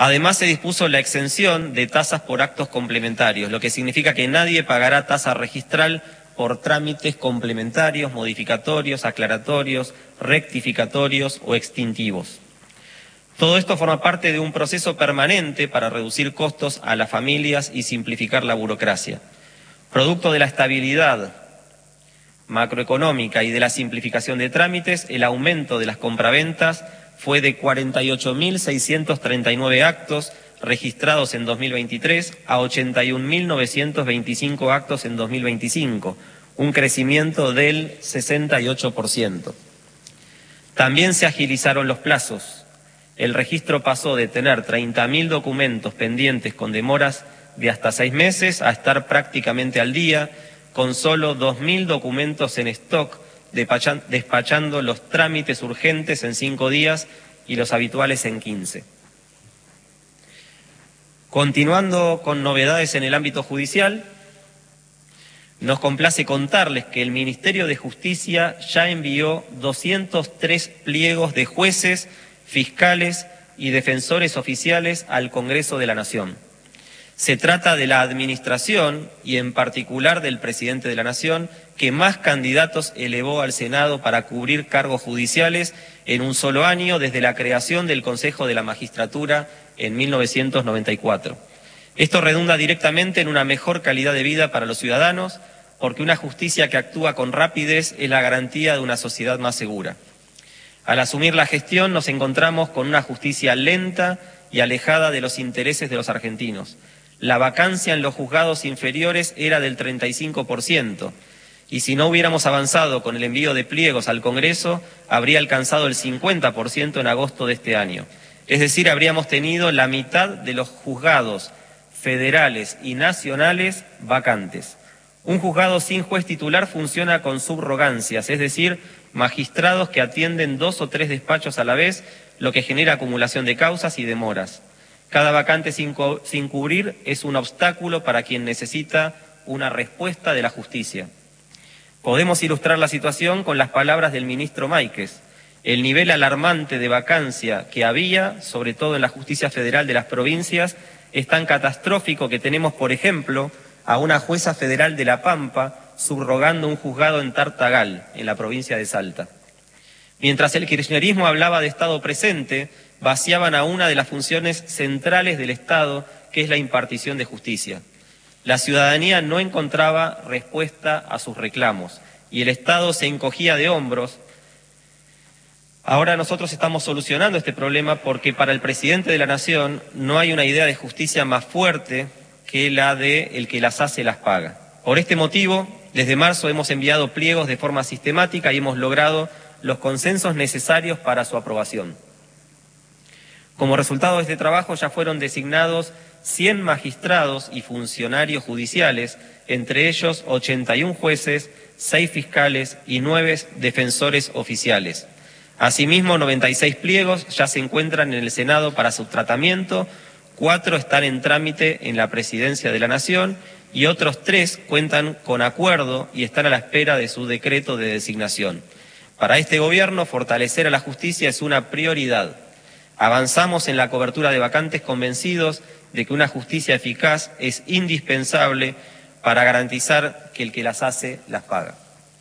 Además, se dispuso la exención de tasas por actos complementarios, lo que significa que nadie pagará tasa registral por trámites complementarios, modificatorios, aclaratorios, rectificatorios o extintivos. Todo esto forma parte de un proceso permanente para reducir costos a las familias y simplificar la burocracia. Producto de la estabilidad macroeconómica y de la simplificación de trámites, el aumento de las compraventas fue de cuarenta y ocho mil seiscientos treinta y nueve actos registrados en dos mil veintitrés a ochenta y un mil novecientos veinticinco actos en dos mil veinticinco, un crecimiento del sesenta y ocho por ciento. También se agilizaron los plazos. El registro pasó de tener treinta mil documentos pendientes con demoras de hasta seis meses a estar prácticamente al día, con solo dos mil documentos en stock, despachando los trámites urgentes en cinco días y los habituales en quince. Continuando con novedades en el ámbito judicial, nos complace contarles que el Ministerio de Justicia ya envió doscientos tres pliegos de jueces, fiscales y defensores oficiales al Congreso de la Nación. Se trata de la administración, y en particular del presidente de la Nación, que más candidatos elevó al Senado para cubrir cargos judiciales en un solo año desde la creación del Consejo de la Magistratura en mil novecientos noventa y cuatro. Esto redunda directamente en una mejor calidad de vida para los ciudadanos, porque una justicia que actúa con rapidez es la garantía de una sociedad más segura. Al asumir la gestión nos encontramos con una justicia lenta y alejada de los intereses de los argentinos. La vacancia en los juzgados inferiores era del treinta y cinco por ciento, y si no hubiéramos avanzado con el envío de pliegos al Congreso, habría alcanzado el cincuenta por ciento en agosto de este año. Es decir, habríamos tenido la mitad de los juzgados federales y nacionales vacantes. Un juzgado sin juez titular funciona con subrogancias, es decir, magistrados que atienden dos o tres despachos a la vez, lo que genera acumulación de causas y demoras. Cada vacante sin, sin cubrir es un obstáculo para quien necesita una respuesta de la justicia. Podemos ilustrar la situación con las palabras del ministro Máiquez. El nivel alarmante de vacancia que había, sobre todo en la justicia federal de las provincias, es tan catastrófico que tenemos, por ejemplo, a una jueza federal de La Pampa subrogando un juzgado en Tartagal, en la provincia de Salta. Mientras el kirchnerismo hablaba de Estado presente, vaciaban a una de las funciones centrales del Estado, que es la impartición de justicia. La ciudadanía no encontraba respuesta a sus reclamos y el Estado se encogía de hombros. Ahora nosotros estamos solucionando este problema porque para el presidente de la Nación no hay una idea de justicia más fuerte que la de el que las hace las paga. Por este motivo, desde marzo hemos enviado pliegos de forma sistemática y hemos logrado los consensos necesarios para su aprobación. Como resultado de este trabajo ya fueron designados cien magistrados y funcionarios judiciales, entre ellos ochenta y un jueces, seis fiscales y nueve defensores oficiales. Asimismo, noventa y seis pliegos ya se encuentran en el Senado para su tratamiento, cuatro están en trámite en la Presidencia de la Nación y otros tres cuentan con acuerdo y están a la espera de su decreto de designación. Para este gobierno, fortalecer a la justicia es una prioridad. Avanzamos en la cobertura de vacantes convencidos de que una justicia eficaz es indispensable para garantizar que el que las hace las paga.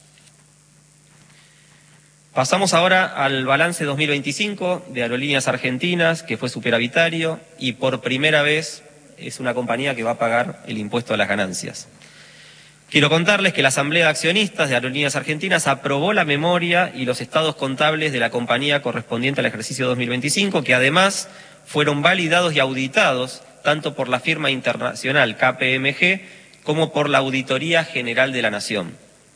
Pasamos ahora al balance dos mil veinticinco de Aerolíneas Argentinas, que fue superavitario y por primera vez es una compañía que va a pagar el impuesto a las ganancias. Quiero contarles que la Asamblea de Accionistas de Aerolíneas Argentinas aprobó la memoria y los estados contables de la compañía correspondiente al ejercicio dos mil veinticinco, que además fueron validados y auditados tanto por la firma internacional K P M G como por la Auditoría General de la Nación.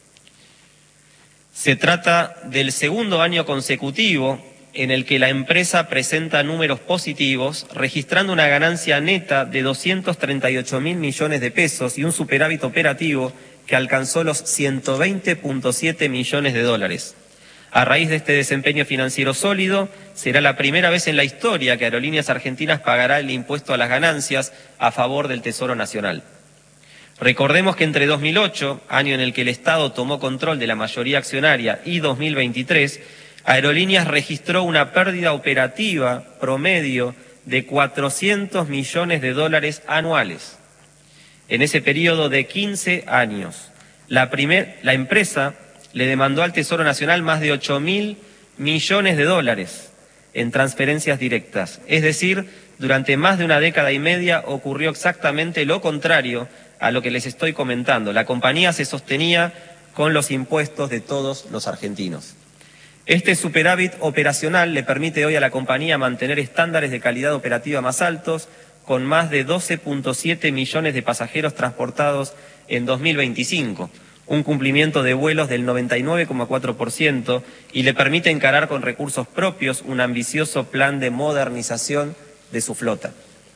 Se trata del segundo año consecutivo en el que la empresa presenta números positivos, registrando una ganancia neta de doscientos treinta y ocho mil millones de pesos y un superávit operativo que alcanzó los ciento veinte punto siete millones de dólares. A raíz de este desempeño financiero sólido, será la primera vez en la historia que Aerolíneas Argentinas pagará el impuesto a las ganancias a favor del Tesoro Nacional. Recordemos que entre dos mil ocho, año en el que el Estado tomó control de la mayoría accionaria, y dos mil veintitrés, Aerolíneas registró una pérdida operativa promedio de cuatrocientos millones de dólares anuales. En ese periodo de quince años, la, primer, la empresa le demandó al Tesoro Nacional más de ocho mil millones de dólares en transferencias directas. Es decir, durante más de una década y media ocurrió exactamente lo contrario a lo que les estoy comentando. La compañía se sostenía con los impuestos de todos los argentinos. Este superávit operacional le permite hoy a la compañía mantener estándares de calidad operativa más altos, con más de doce punto siete millones de pasajeros transportados en dos mil veinticinco, un cumplimiento de vuelos del noventa y nueve coma cuatro por ciento, y le permite encarar con recursos propios un ambicioso plan de modernización de su flota.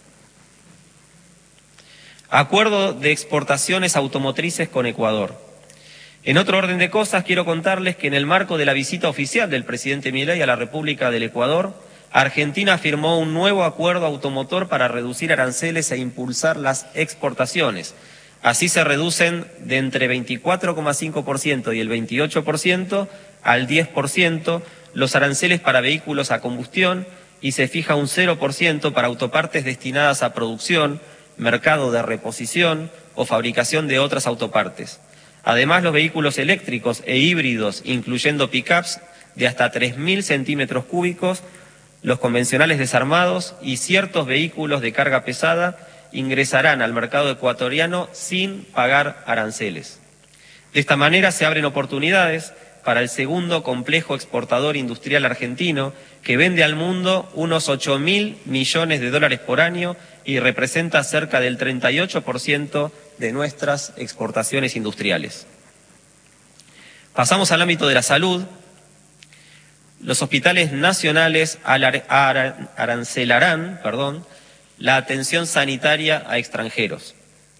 Acuerdo de exportaciones automotrices con Ecuador. En otro orden de cosas, quiero contarles que en el marco de la visita oficial del presidente Milei a la República del Ecuador, Argentina firmó un nuevo acuerdo automotor para reducir aranceles e impulsar las exportaciones. Así se reducen de entre veinticuatro coma cinco por ciento y el veintiocho por ciento al diez por ciento los aranceles para vehículos a combustión y se fija un cero por ciento para autopartes destinadas a producción, mercado de reposición o fabricación de otras autopartes. Además, los vehículos eléctricos e híbridos, incluyendo pick-ups de hasta tres mil centímetros cúbicos, los convencionales desarmados y ciertos vehículos de carga pesada ingresarán al mercado ecuatoriano sin pagar aranceles. De esta manera se abren oportunidades para el segundo complejo exportador industrial argentino, que vende al mundo unos ocho mil millones de dólares por año y representa cerca del treinta y ocho por ciento de nuestras exportaciones industriales. Pasamos al ámbito de la salud. Los hospitales nacionales arancelarán, perdón, la atención sanitaria a extranjeros.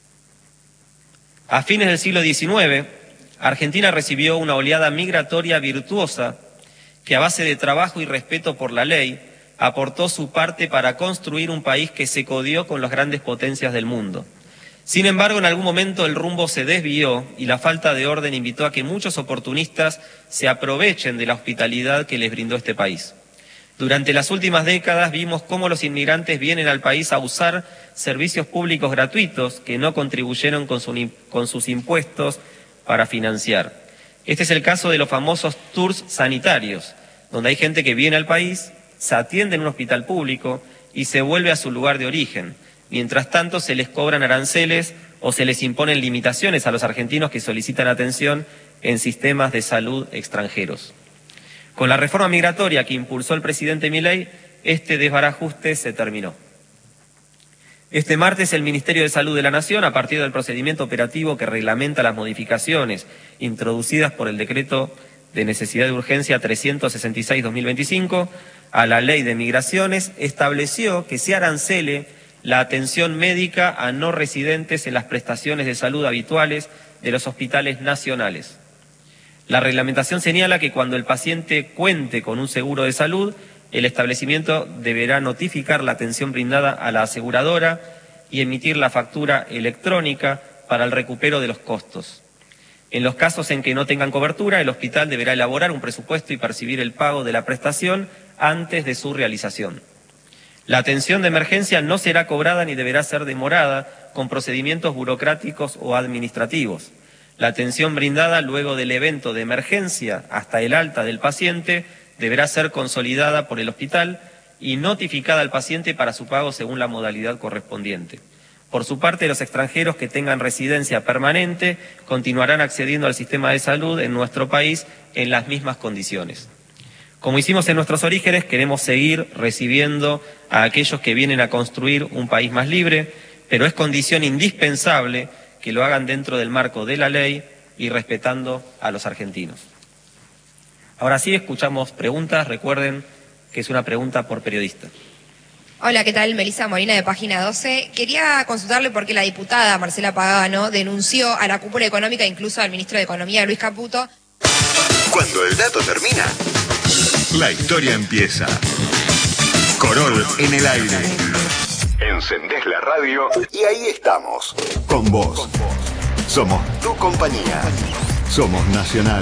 A fines del siglo diecinueve, Argentina recibió una oleada migratoria virtuosa que, a base de trabajo y respeto por la ley, aportó su parte para construir un país que se codió con las grandes potencias del mundo. Sin embargo, en algún momento el rumbo se desvió y la falta de orden invitó a que muchos oportunistas se aprovechen de la hospitalidad que les brindó este país. Durante las últimas décadas vimos cómo los inmigrantes vienen al país a usar servicios públicos gratuitos que no contribuyeron con, su, con sus impuestos para financiar. Este es el caso de los famosos tours sanitarios, donde hay gente que viene al país, se atiende en un hospital público y se vuelve a su lugar de origen. Mientras tanto, se les cobran aranceles o se les imponen limitaciones a los argentinos que solicitan atención en sistemas de salud extranjeros. Con la reforma migratoria que impulsó el presidente Milei, este desbarajuste se terminó. Este martes, el Ministerio de Salud de la Nación, a partir del procedimiento operativo que reglamenta las modificaciones introducidas por el Decreto de Necesidad de Urgencia trescientos sesenta y seis barra dos mil veinticinco, a la Ley de Migraciones, estableció que se arancele la atención médica a no residentes en las prestaciones de salud habituales de los hospitales nacionales. La reglamentación señala que cuando el paciente cuente con un seguro de salud, el establecimiento deberá notificar la atención brindada a la aseguradora y emitir la factura electrónica para el recupero de los costos. En los casos en que no tengan cobertura, el hospital deberá elaborar un presupuesto y percibir el pago de la prestación antes de su realización. La atención de emergencia no será cobrada ni deberá ser demorada con procedimientos burocráticos o administrativos. La atención brindada luego del evento de emergencia hasta el alta del paciente deberá ser consolidada por el hospital y notificada al paciente para su pago según la modalidad correspondiente. Por su parte, los extranjeros que tengan residencia permanente continuarán accediendo al sistema de salud en nuestro país en las mismas condiciones. Como hicimos en nuestros orígenes, queremos seguir recibiendo a aquellos que vienen a construir un país más libre, pero es condición indispensable que lo hagan dentro del marco de la ley y respetando a los argentinos. Ahora sí, escuchamos preguntas. Recuerden que es una pregunta por periodista. Hola, ¿qué tal? Melissa Molina, de Página doce. Quería consultarle por qué la diputada Marcela Pagano denunció a la cúpula económica, incluso al ministro de Economía, Luis Caputo. Cuando el dato termina, la historia empieza. Corol en el aire. Encendés la radio y ahí estamos, con vos. Somos tu compañía. Somos Nacional.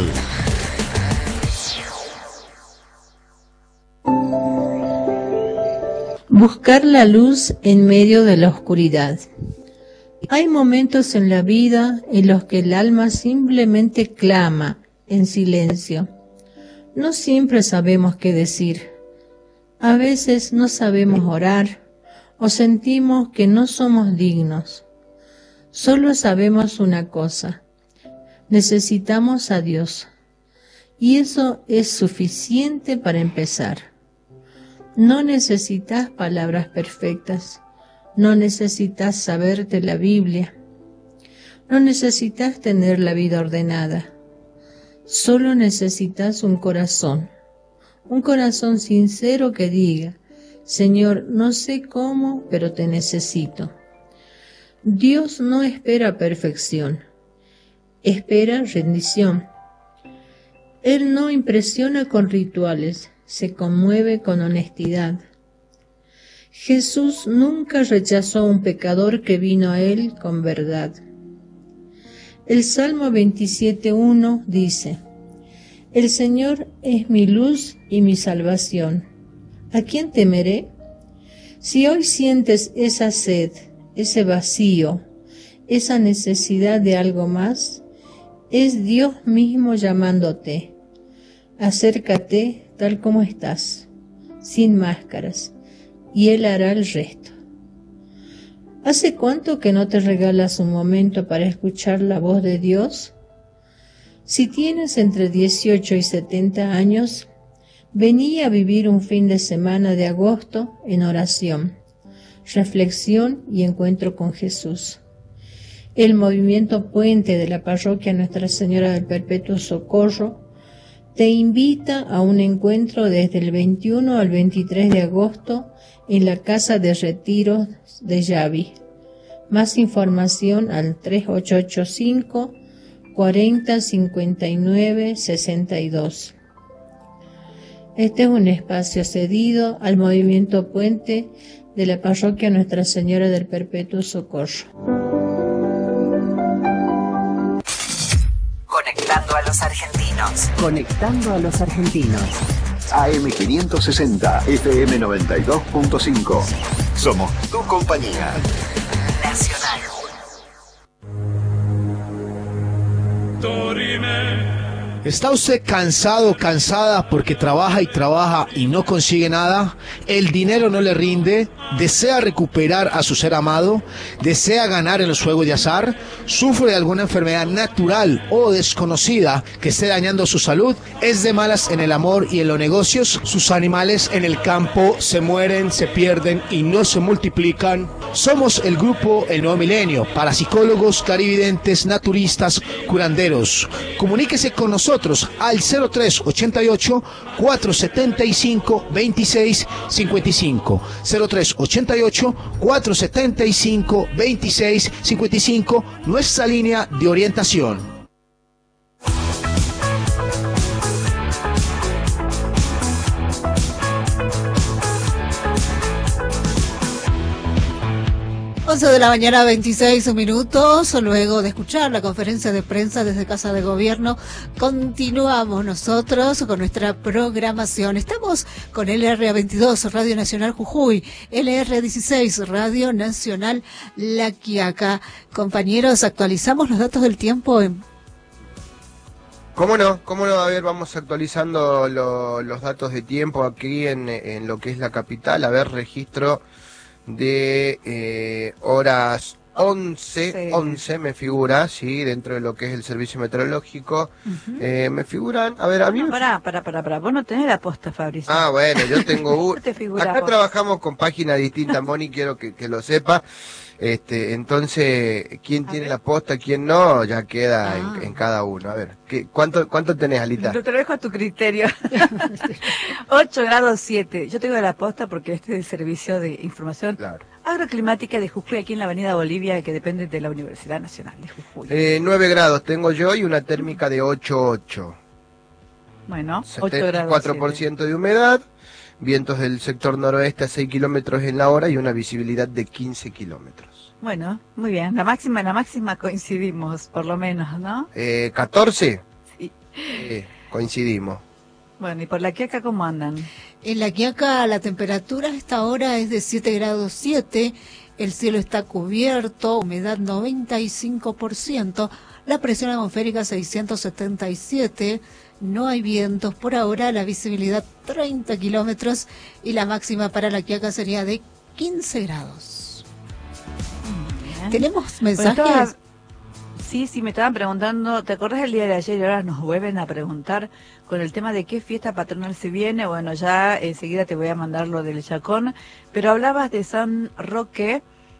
Buscar la luz en medio de la oscuridad. Hay momentos en la vida en los que el alma simplemente clama en silencio. No siempre sabemos qué decir. A veces no sabemos orar o sentimos que no somos dignos. Solo sabemos una cosa: necesitamos a Dios. Y eso es suficiente para empezar. No necesitas palabras perfectas. No necesitas saberte la Biblia. No necesitas tener la vida ordenada. Solo necesitas un corazón. Un corazón sincero que diga: Señor, no sé cómo, pero te necesito. Dios no espera perfección. Espera rendición. Él no impresiona con rituales. Se conmueve con honestidad. Jesús nunca rechazó a un pecador que vino a él con verdad. El Salmo veintisiete uno dice: El Señor es mi luz y mi salvación. ¿A quién temeré? Si hoy sientes esa sed, ese vacío, esa necesidad de algo más, es Dios mismo llamándote. Acércate tal como estás, sin máscaras, y Él hará el resto. ¿Hace cuánto que no te regalas un momento para escuchar la voz de Dios? Si tienes entre dieciocho y setenta años, vení a vivir un fin de semana de agosto en oración, reflexión y encuentro con Jesús. El movimiento Puente de la parroquia Nuestra Señora del Perpetuo Socorro te invita a un encuentro desde el veintiuno al veintitrés de agosto en la Casa de Retiros de Yavi. Más información al tres ocho ocho cinco, cuarenta, cincuenta y nueve, sesenta y dos. Este es un espacio cedido al movimiento Puente de la parroquia Nuestra Señora del Perpetuo Socorro. Conectando a los argentinos. Conectando a los argentinos. A M quinientos sesenta, F M noventa y dos punto cinco. Somos tu compañía. Nacional. ¿Está usted cansado o cansada porque trabaja y trabaja y no consigue nada? ¿El dinero no le rinde? ¿Desea recuperar a su ser amado? ¿Desea ganar en los juegos de azar? ¿Sufre de alguna enfermedad natural o desconocida que esté dañando su salud? ¿Es de malas en el amor y en los negocios? ¿Sus animales en el campo se mueren, se pierden y no se multiplican? Somos el grupo El Nuevo Milenio, parapsicólogos, clarividentes, naturistas, curanderos. Comuníquese con nosotros al cero tres ochenta y ocho, cuatrocientos setenta y cinco, veintiséis cincuenta y cinco. cero tres ochenta y ocho, cuatrocientos setenta y cinco, veintiséis cincuenta y cinco, nuestra línea de orientación. once de la mañana, veintiséis minutos. Luego de escuchar la conferencia de prensa desde Casa de Gobierno, continuamos nosotros con nuestra programación. Estamos con L R veintidós, Radio Nacional Jujuy, L R dieciséis, Radio Nacional La Quiaca. Compañeros, actualizamos los datos del tiempo en... ¿Cómo no? ¿Cómo no? A ver, vamos actualizando lo, los datos de tiempo aquí en, en lo que es la capital. A ver, registro de eh, horas once, sí. once me figura, sí, dentro de lo que es el servicio meteorológico. Uh-huh. eh, me figuran, a ver, a mí... No, me... pará, pará, pará, pará, vos no tenés la posta, Fabricio. Ah, bueno, yo tengo... un... Acá posta. Trabajamos con páginas distintas, Moni, quiero que, que lo sepa. Este, entonces, ¿quién a tiene ver. la posta, quién no? Ya queda ah. en, en cada uno. A ver, ¿qué, cuánto, ¿cuánto tenés, Alita? Yo te lo dejo a tu criterio. ocho grados siete. Yo tengo la posta porque este es el servicio de información claro. agroclimática de Jujuy, aquí en la avenida Bolivia, que depende de la Universidad Nacional de Jujuy. Eh, nueve grados tengo yo y una térmica de ocho punto ocho. Bueno, ocho grados cuatro por ciento de humedad. Vientos del sector noroeste a seis kilómetros en la hora y una visibilidad de quince kilómetros. Bueno, muy bien. La máxima, la máxima coincidimos, por lo menos, ¿no? Eh, ¿catorce? Sí. Eh, coincidimos. Bueno, ¿y por La Quiaca cómo andan? En La Quiaca la temperatura a esta hora es de siete grados siete, el cielo está cubierto, humedad noventa y cinco por ciento, la presión atmosférica seiscientos setenta y siete, no hay vientos por ahora, la visibilidad treinta kilómetros y la máxima para La Quiaca sería de quince grados. Bien. ¿Tenemos mensajes? Bueno, estaba... Sí, sí, me estaban preguntando, ¿te acordás el día de ayer y ahora nos vuelven a preguntar con el tema de qué fiesta patronal se viene? Bueno, ya enseguida te voy a mandar lo del Chacón, pero hablabas de San Roque,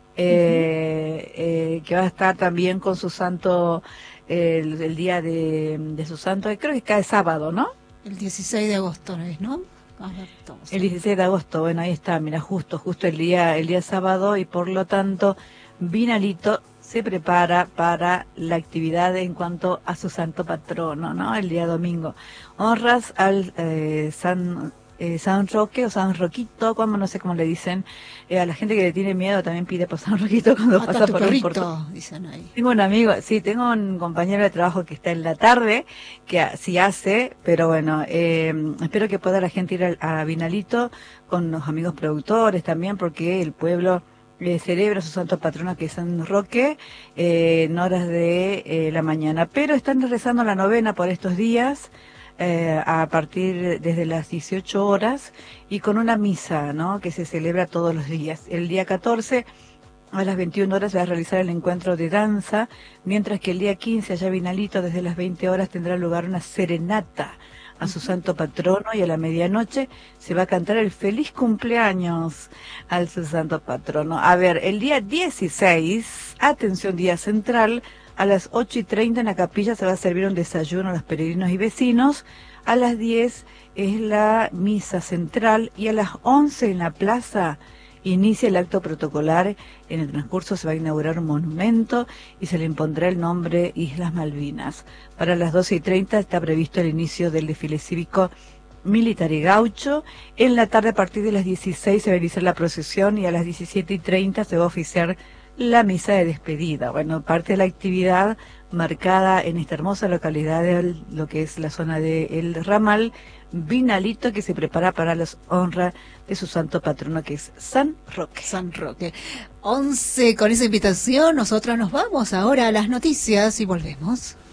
eh, uh-huh. eh, que va a estar también con su santo, eh, el, el día de, de su santo, creo que cae sábado, ¿no? El dieciséis de agosto, ¿no? A ver, el dieciséis de agosto, bueno, ahí está, mira, justo, justo el día, el día sábado, y por lo tanto, Vinalito se prepara para la actividad en cuanto a su santo patrono, ¿no? El día domingo. Honras al eh, San eh, San Roque o San Roquito, como no sé cómo le dicen. Eh, a la gente que le tiene miedo también pide por San Roquito cuando Hasta pasa tu por perrito, un portón. dicen ahí. Tengo un amigo, sí, tengo un compañero de trabajo que está en la tarde, que sí hace, pero bueno, eh, espero que pueda la gente ir a, a Vinalito con los amigos productores también, porque el pueblo Eh, celebra su santo patrono, que es San Roque, eh, en horas de eh, la mañana, pero están rezando la novena por estos días, eh, a partir desde las dieciocho horas, y con una misa, ¿no?, que se celebra todos los días. El día catorce, a las veintiuna horas, se va a realizar el encuentro de danza, mientras que el día quince, allá Vinalito, desde las veinte horas, tendrá lugar una serenata a su santo patrono, y a la medianoche se va a cantar el feliz cumpleaños al su santo patrono. A ver, el día dieciséis, atención, día central, a las ocho y treinta en la capilla se va a servir un desayuno a los peregrinos y vecinos, a las diez es la misa central, y a las once en la plaza inicia el acto protocolar. En el transcurso se va a inaugurar un monumento y se le impondrá el nombre Islas Malvinas. Para las doce y treinta está previsto el inicio del desfile cívico militar y gaucho. En la tarde, a partir de las dieciséis, se va a iniciar la procesión, y a las diecisiete y treinta se va a oficiar la misa de despedida. Bueno, parte de la actividad marcada en esta hermosa localidad de lo que es la zona de El Ramal, Vinalito, que se prepara para las honras de su santo patrono, que es San Roque. San Roque. once, con esa invitación, nosotros nos vamos ahora a las noticias y volvemos.